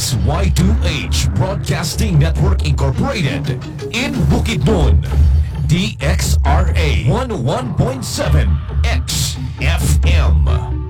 is Y2H Broadcasting Network Incorporated in Bukidnon. DXRA 101.7 XFM.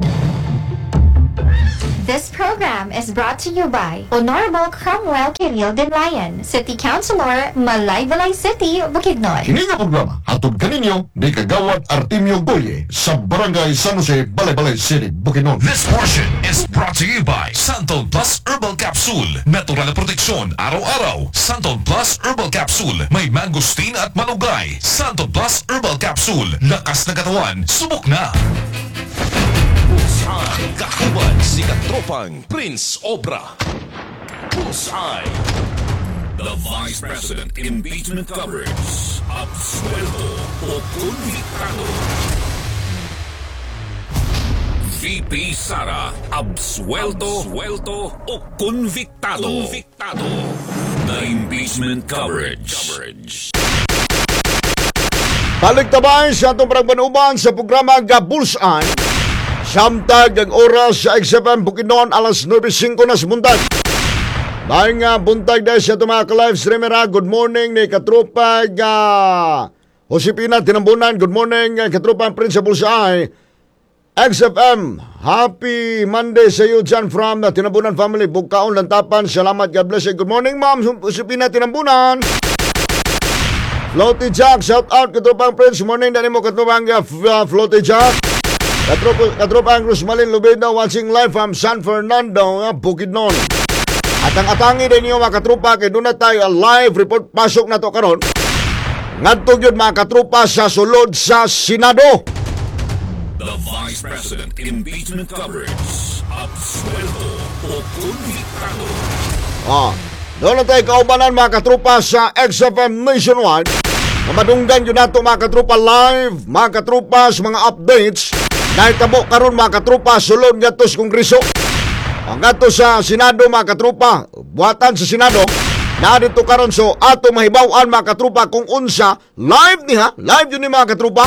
This program is brought to you by Honorable Cromwell Kiril Denlayan, City Councilor, Malaybalay City, Bukidnon. Kini nga programa hatod kaninyo ni Kagawad Artemio Goye sa Barangay San Jose, Malaybalay City, Bukidnon. This portion is brought to you by Santon Plus Herbal Capsule. Natural na proteksyon araw-araw. Santon Plus Herbal Capsule. May mangosteen at malunggay. Santon Plus Herbal Capsule. Lakas na katawan. Subok na! Bullseye, kakuban si Katropang Prince Obra. Bullseye. The Vice President Impeachment Coverage. Absuelto o Convictado. VP Sara, absuelto o convictado. The Impeachment Coverage. Balik tabay sa itong pagbanuban sa programa Bullseye. Samtag ang oras sa XFM Bukidnon, alas 9:05 na sa buntag. Dahil nga buntag dahil sa itong mga ka-live streamer, good morning ni Katropag Josepina Tinambunan, good morning Katropag Prince Bullseye. XFM, happy Monday sa iyo dyan from the Tinambunan family, Bugkaon, Lantapan, salamat, God bless you. Good morning Ma'am Josepina Tinambunan. Floaty Jack, shout out Katropang Prince, good morning dali mo Katropang Floaty Jack. Katropang Rusmalin Lubeda watching live from San Fernando, Bukidnon. At ang atangi din niyo mga katropa, kay doon na tayo live report pasok na to karon. Ngadtog yun mga katropa sa sulod sa Senado. The Vice President Impeachment Coverage. Absuelto o Convictado. Doon na tayo kaubanan mga katropa sa XFM Nationwide. Na madunggan yun nato mga katropa live, mga katropa sa mga updates. Naitabo karon mga katropa sulod nga to sa Kongreso. Ang gato sa Senado mga katropa, buhatan sa Senado. Na dito karon so ato mahibaw-an mga katropa kung unsa live yun ni mga katropa.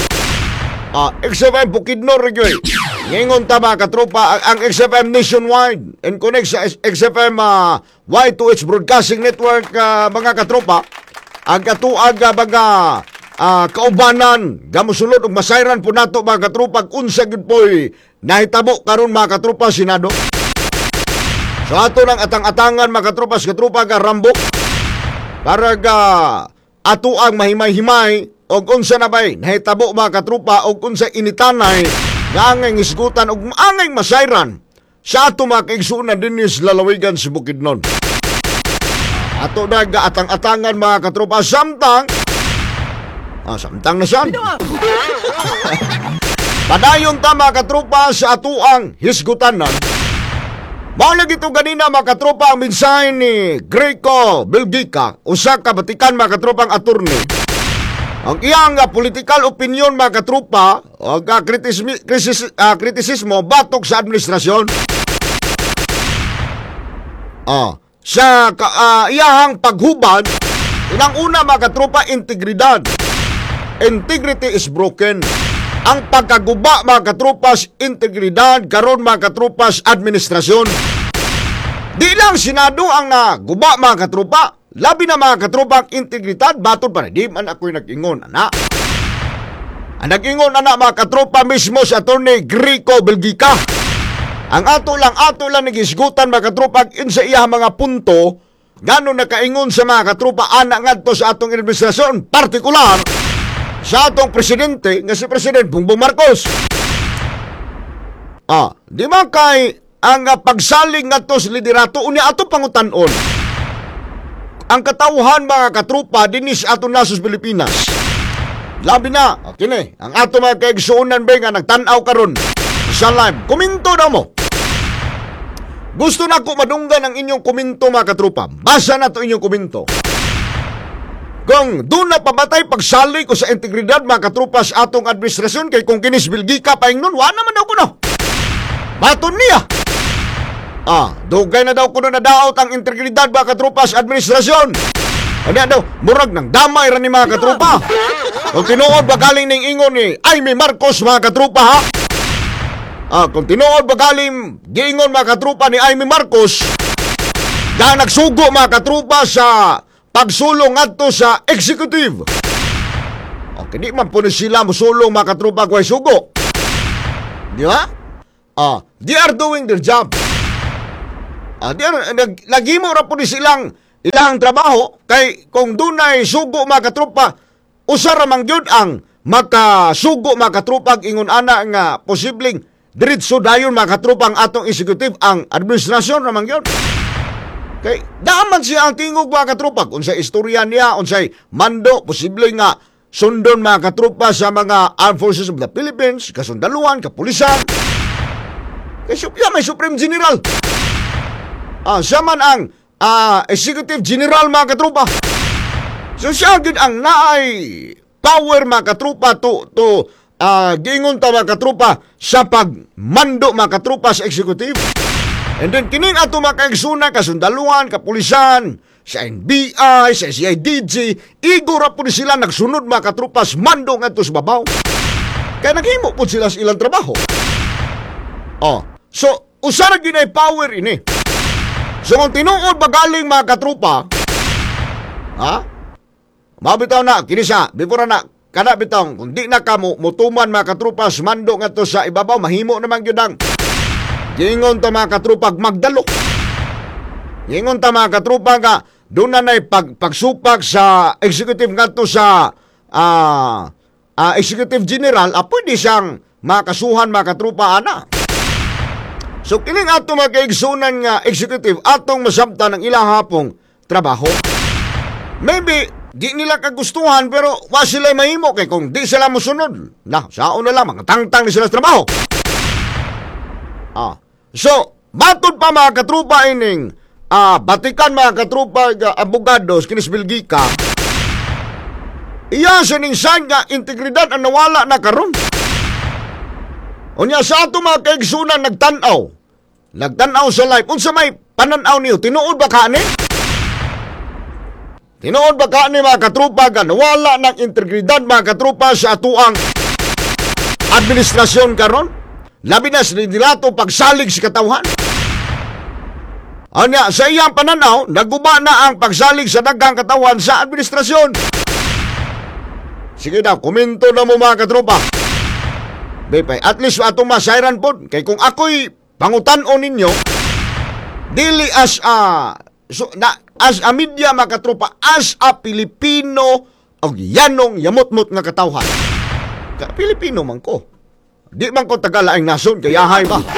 XFM Bukidnon Region. Ngingon ta mga katropa ang XFM Nationwide and connect sa XFM Y2H Broadcasting Network mga katropa. Ang katuag mga kaubanan gamusulod og masayran po nato mga katropa unsa gid poy nahitabo karon mga katropa Senado. So ato nang atang-atangan mga katropa sa katropa ka Rambo para ato ang mahimay-himay og unsa na bay nahitabo mga katropa og unsa initanay nga angay isgutan og angay masayran sa ato mga kaigsuonan dinhi sa lalawigan sa Bukidnon. Ato na atang-atangan mga katropa samtang samtang na siya. Padayon ta mga katropa sa atuang hisgutanan. Maulag ito ganina mga katropa ang mensahe ni Greco Belgica, usa ka batikan mga katropang attorney. Ang iyang political opinion mga katropa o kritisismo batok sa administrasyon. Sa iyahang paghubad, ilang una mga katropa integridad. Integrity is broken. Ang pagkaguba mga katropas integridad karon mga katropas administrasyon. Di lang Senado ang naguba mga katropa, labi na mga katropa ang integridad baton pa di man ako'y nag-ingon ana. Ang nag-ingon ana mga katropa mismo sa Attorney Greco Belgica. Ang ato lang nagisgutan mga katropa sa iya mga punto gano'n nakaingon sa mga katropa ana ngadto sa atong administrasyon partikular sa atong presidente nga si President Bongbong Marcos. Di man kay ang pagsaling ngadto sa liderato unya ato pangutan-on. Ang katauhan mga katropa dinis ato nasos Pilipinas. Labi na, kini, ang ato mga kaigsuonan ba nga nagtan-aw karon sa live. Komento daw mo. Gusto na ko madunggan ang inyong komento mga katropa. Basa na to inyong komento. Kung doon na pamatay pagsali ko sa integridad mga katropa sa atong administrasyon kay kung kinis Belgica paingnon, wala naman daw ko no. Baton niya. Dugay na daw kuno na daot ang integridad mga katropa sa administrasyon. Ano daw, murag ng damay ra ni mga katropa. Kung tinuod ba galing ning ingon ni Aimee Marcos mga katropa ha? Kung tinuod ba galing giingon mga katropa ni Aimee Marcos, na nagsugo mga katrupa sa pagsulong ngadto sa executive. Okay, di man po na sila musulong mga katrupa kung ay sugo. Di ba? They are doing their job. Naghimo ra po ni silang ilang trabaho kay kung dunay sugo mga katrupa, usara man gyud ang makasugo mga katrupa ingon ana nga posibleng diretso dayon mga katrupa ang atong executive ang administrasyon ra man gyud. Kay daaman siya ang tingog mga katrupa unsay istorya niya, unsay mando, posible nga sundon mga katrupa sa mga Armed Forces of the Philippines, kasundaluhan, kapulisan. Kay siya may Supreme General. Siya man ang Executive General mga katrupa. So siya gid ang naay power mga katrupa to giingon ta mga katrupa sa pagmando mga katrupa sa executive. And then kining ato mga kaigsunan, kasundaluhan, kapulisan, sa NBI, sa CIDG, igura po sila nagsunod mga katrupa sa mando nga to sa babaw. Kaya naghimo po sila sa ilang trabaho. So usara gyud ay power ini. So kung tinuod ba galing mga katrupa, mabitaw na, kini siya, before na, kada bitaw, kung di na ka mutuman mga katrupa, mando nga to sa ibabaw, mahimo naman yun ang, gingon ta mga katrupa, magdalo. Gingon ta mga katrupa nga, doon na na'y pagsupak sa executive nga to sa executive general, pwede siyang makasuhan mga katrupa, ana. So, kining ato magkaigsunan nga executive atong masabta ng ilang hapong trabaho. Maybe, di nila kagustuhan pero wa sila mahimo kay kung di sila musunod. Saon na lang, mga tangtang ni sila sa trabaho. So, batod pa mga katrupa ining batikan mga katrupa abogados kinis Bilgika. Iya sa ning sign nga integridad ang nawala na karon. Unya sa ato mga kaigsunan nagtanaw sa life. Unsa may pananaw niyo? Tinuod ba ka ni? Tinuod ba ka ni mga katrupa ka? Nawala ng integridad mga katrupa sa atuang administrasyon karon? Labi na sa dilato pagsalig sa katawhan. Anya, sa iyang pananaw, naguba na ang pagsalig sa daghang katawhan sa administrasyon. Sige daw, komento na mo mga katrupa. Bepay, at least atong masayran po. Kay kung ako'y pangutan-o ninyo, dili as a media mga katrupa, as a Pilipino o yanong yamot-mot nga katawhan. Pilipino man ko. Di man ko tagalaing nason, kaya hay ba?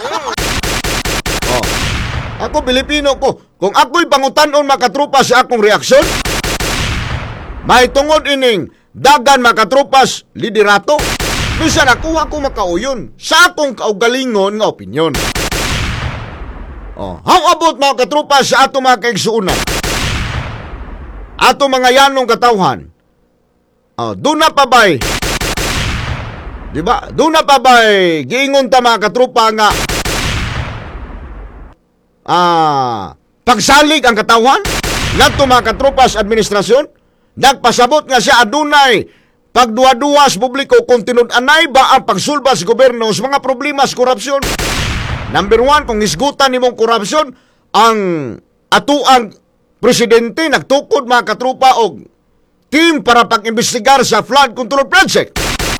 Ako Pilipino ko. Kung ako'y pangutan-on mga katrupa sa akong reaksyon, may tungod ining dagan mga katrupas liderato. Bisa nakuha ko makauyon sa akong kaugalingon nga opinyon. How about mga katrupa sa ato mga kaigsuunan? Ato mga yanong katawhan. Doon na pa ba'y, diba? Doon na pa ba'y giingon ta mga katrupa nga pagsalig ang katawhan? Ngadto mga katrupa sa administrasyon? Nagpasabot nga siya adunay pagduwa-duwa sa publiko kung tinud-anay ba ang pagsulba sa gobyerno sa mga problema sa korupsyon. Number 1, kung isgutan nimong korupsyon, ang atuang presidente nagtukod mga katrupa og team para pag-imbestigar sa flood control project.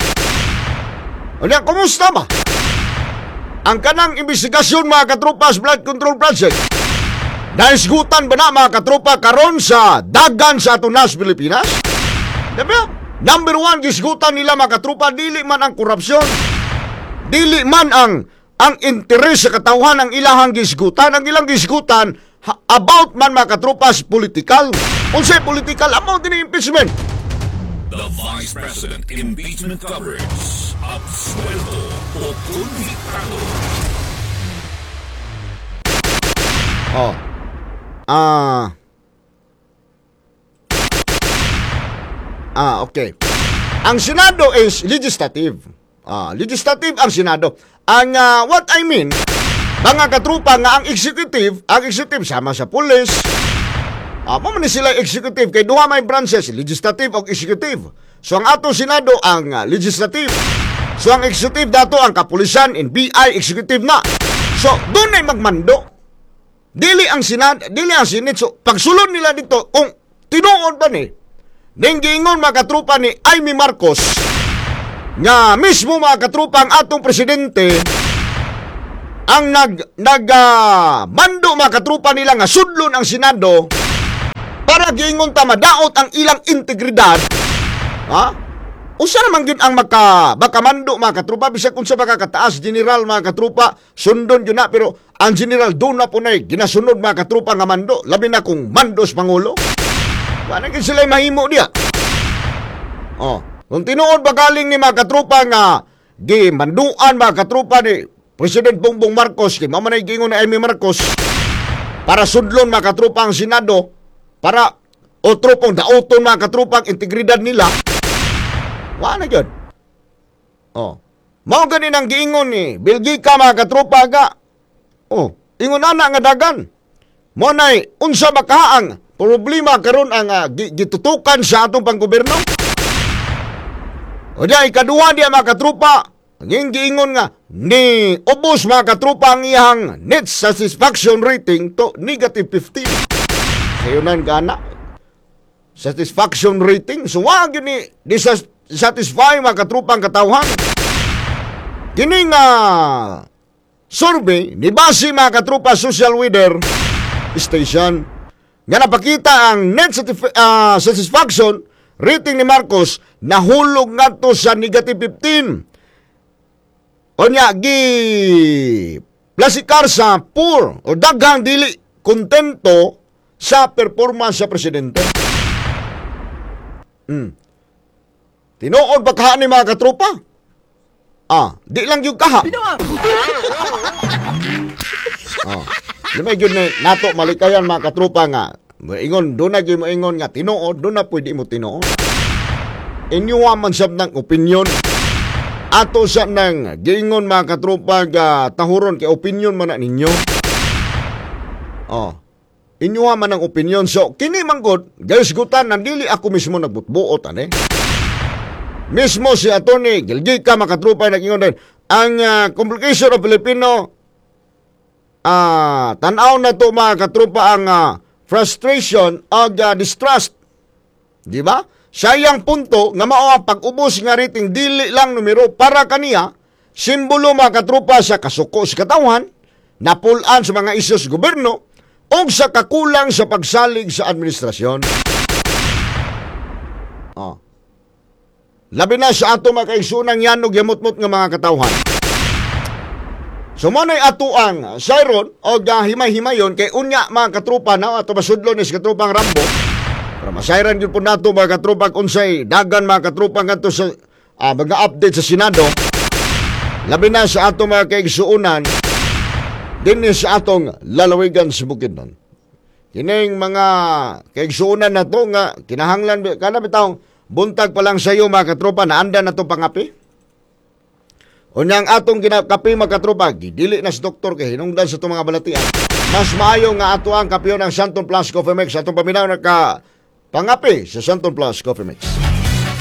Ano, kumusta ba? Ang kanang investigasyon mga katrupa sa flood control project, naisgutan ba na mga katrupa karon sa dagan sa atunas Pilipinas? Diba? Number 1, gisgutan nila mga katrupa, dili man ang korupsyon, dili man ang interes sa katawhan ang ilahang gisgutan. Ang ilang gisgutan about man mga katrupas political. Unsay political amount din impeachment. The Vice President Impeachment Coverage. Absuelto o convictado. Okay. Ang Senado is legislative. Legislative ang Senado. Ang what I mean, mga katrupa nga ang executive sama sa police. Paman sila executive kay duha may branches, legislative o executive. So ang ato Senado ang legislative. So ang executive dato ang kapulisan, NBI, executive na. So doon ay magmando. Dili ang Senate. So, pagsulod nila dito, kung tinuod ba ni, ning giingon mga katrupa ni Amy Marcos, nga mismo mga katrupa ang atong presidente, ang mando mga katrupa nila nga sudlon ang Senado para giingon ta madaot ang ilang integridad. Ha? Usa naman gyud ang makamando mga katrupa bisag unsa ba kakataas general mga katrupa sundon gyud na, pero ang general do na punay ginasunod mga katrupa nga mando, labi na kung mandos pangulo. Wala gyud sila mahimo diya. Oh, kung tinuod ba galing ni mga katrupa nga gimanduan mga katrupa ni President Bongbong Marcos, kay mamanay gingon na Amy Marcos, para sudlon mga katrupa ang Senado, para o tropong daoton mga katrupa ang integridad nila, wala yun. Oh. Mao ganin ang giingon ni Bilgika mga katrupa ga, oh, ingon na nga dagan. Mo nay unsa makaang problema karon ang gitutukan sa atong panggobyerno? O diya, ikaduha diya mga katrupa, ang giingon nga, ni ubos mga katrupa ang iyang net satisfaction rating to negative 15. Sayunan gana. Satisfaction rating. So, wag yun ni satisfy mga katrupa ang katawhan. Kining survey, ni base mga katrupa social weather station, nga napakita ang net satisfaction rating ni Marcos nahulog nga to sa negative 15. O niya, plasikar sa poor o daghang dili kontento sa performance sa presidente. Tinuod ba kaha ni mga katropa? Di lang yung kaha. Limay yun na nato malikayan mga katropa nga. Ingon, doon na yung ingon nga tinuod, doon na pwede mo tinuod. Inyuwa man sab ng opinion. Ato sa nang giingon mga katropa tahuron kay opinion man na ninyo. Inyuha man ang opinion. So, kini manggod, gayos-gutan, nandili ako mismo nagbutbuot, Mismo si Atty. Gilgika mga katropa nag-ingon din, ang complication of Filipino, tanaw na to mga katropa ang frustration o distrust. Di ba? Sayang punto nga mao ang pag-ubos nga rating dili lang numero para kaniya simbolo mga katrupa sa kasuko sa katawhan, napulan sa mga isyos gobyerno o sa kakulang sa pagsalig sa administrasyon. Labi na sa ato mga kaigsunang yanog yamot-mot nga mga katawhan. So manay ato ang sayron o himay-himayon kay unya mga katrupa na ato masudlon is katrupang Rambo. Para masayran yun po nato mga katrupa unsay dagan mga katrupa ngadto sa mga update sa Senado. Labi na sa ato mga kaigsuunan din sa atong lalawigan sa Bukidnon. Kining mga kaigsuunan na to nga kinahanglan kana bitaw buntag pa lang sayo mga katrupa na anda na to pangapi. Unyang atong kinakapi mga katrupa dili na si doktor kay hinungdan sa itong mga balatian. Mas maayo nga ato ang kapiyon ng Santon Plus Coffee Mix atong paminaw na pangapi sa Santon Plus Coffee Mix.